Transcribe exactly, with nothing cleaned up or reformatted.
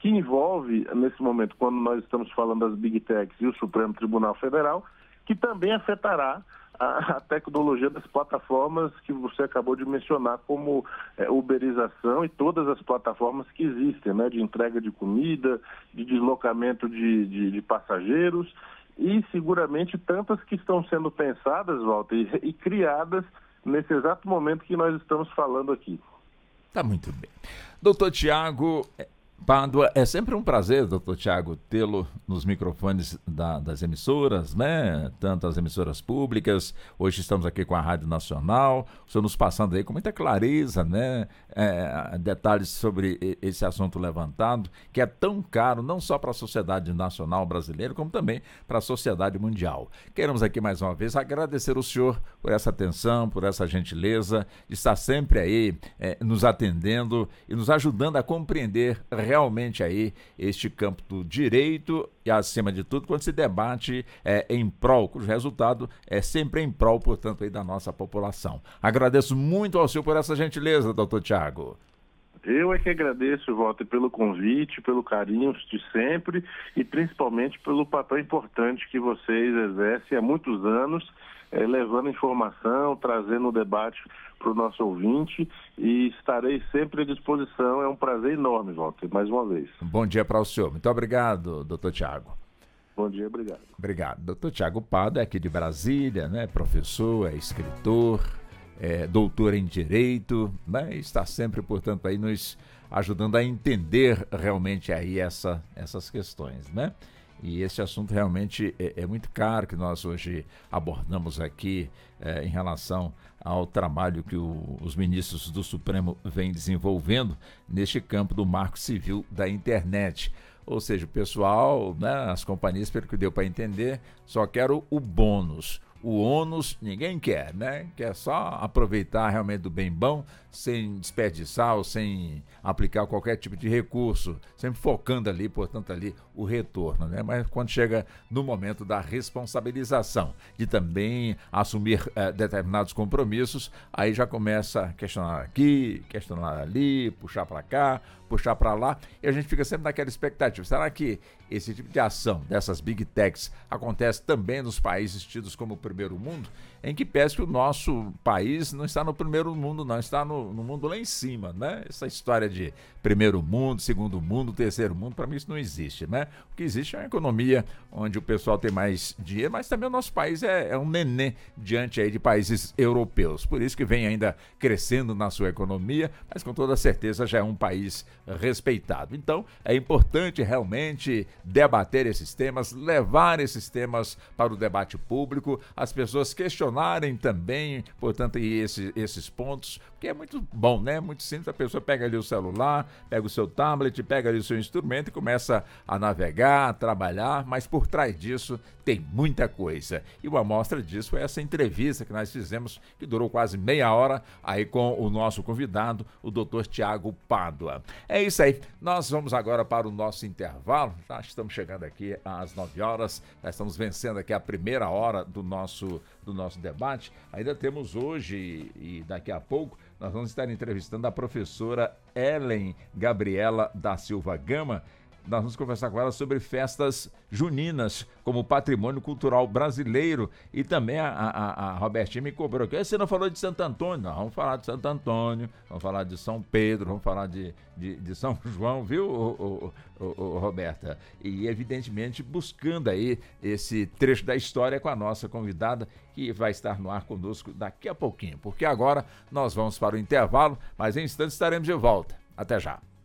que envolve, nesse momento, quando nós estamos falando das Big Techs e o Supremo Tribunal Federal, que também afetará a, a tecnologia das plataformas que você acabou de mencionar, como é, uberização e todas as plataformas que existem, né, de entrega de comida, de deslocamento de, de, de passageiros, e seguramente tantas que estão sendo pensadas, Walter, e, e criadas nesse exato momento que nós estamos falando aqui. Tá muito bem. Doutor Tiago Pádua, é sempre um prazer, doutor Tiago, tê-lo nos microfones da, das emissoras, né? Tanto as emissoras públicas, hoje estamos aqui com a Rádio Nacional, o senhor nos passando aí com muita clareza, né? É, detalhes sobre esse assunto levantado, que é tão caro, não só para a sociedade nacional brasileira, como também para a sociedade mundial. Queremos aqui mais uma vez agradecer o senhor por essa atenção, por essa gentileza, de estar sempre aí é, nos atendendo e nos ajudando a compreender realmente aí este campo do direito e, acima de tudo, quando se debate é, em prol, cujo resultado é sempre em prol, portanto, aí da nossa população. Agradeço muito ao senhor por essa gentileza, doutor Tiago. Eu é que agradeço, Walter, pelo convite, pelo carinho de sempre e principalmente pelo papel importante que vocês exercem há muitos anos, é, levando informação, trazendo o debate para o nosso ouvinte, e estarei sempre à disposição. É um prazer enorme, Walter, mais uma vez. Bom dia para o senhor. Muito obrigado, doutor Tiago. Bom dia, obrigado. Obrigado. doutor Tiago Pádua é aqui de Brasília, né? Professor, é escritor, é doutor em Direito, né? Está sempre, portanto, aí nos ajudando a entender realmente aí essa, essas questões, né? E esse assunto realmente é, é muito caro, que nós hoje abordamos aqui é, em relação ao trabalho que o, os ministros do Supremo vêm desenvolvendo neste campo do marco civil da internet. Ou seja, o pessoal, né, as companhias, pelo que deu para entender, só querem o bônus. O ônus ninguém quer, né? Quer só aproveitar realmente do bem bom, sem desperdiçar ou sem aplicar qualquer tipo de recurso, sempre focando ali, portanto, ali o retorno, né? Mas quando chega no momento da responsabilização, de também assumir eh, determinados compromissos, aí já começa a questionar aqui, questionar ali, puxar para cá, puxar para lá, e a gente fica sempre naquela expectativa. Será que esse tipo de ação dessas Big Techs acontece também nos países tidos como primeiro mundo, em que pese que o nosso país não está no primeiro mundo, não, está no, no mundo lá em cima, né? Essa história de primeiro mundo, segundo mundo, terceiro mundo, para mim isso não existe, né? O que existe é uma economia onde o pessoal tem mais dinheiro, mas também o nosso país é, é um neném diante aí de países europeus, por isso que vem ainda crescendo na sua economia, mas com toda certeza já é um país respeitado. Então, é importante realmente debater esses temas, levar esses temas para o debate público, as pessoas questionarem também, portanto, esse, esses pontos, porque é muito bom, né? Muito simples, a pessoa pega ali o celular, pega o seu tablet, pega ali o seu instrumento e começa a navegar, a trabalhar, mas por trás disso tem muita coisa. E uma amostra disso foi essa entrevista que nós fizemos, que durou quase meia hora, aí com o nosso convidado, o doutor Tiago Pádua. É isso aí, nós vamos agora para o nosso intervalo, já estamos chegando aqui às nove horas, já estamos vencendo aqui a primeira hora do nosso, do nosso debate. Ainda temos hoje e daqui a pouco nós vamos estar entrevistando a professora Ellen Gabriela da Silva Gama. Nós vamos conversar com ela sobre festas juninas como patrimônio cultural brasileiro, e também a, a, a Robertinha me cobrou aqui, você não falou de Santo Antônio? Não, vamos falar de Santo Antônio, vamos falar de São Pedro, vamos falar de, de, de São João, viu, o, o, o, o Roberta? E evidentemente buscando aí esse trecho da história com a nossa convidada, que vai estar no ar conosco daqui a pouquinho, porque agora nós vamos para o intervalo, mas em instantes estaremos de volta. Até já.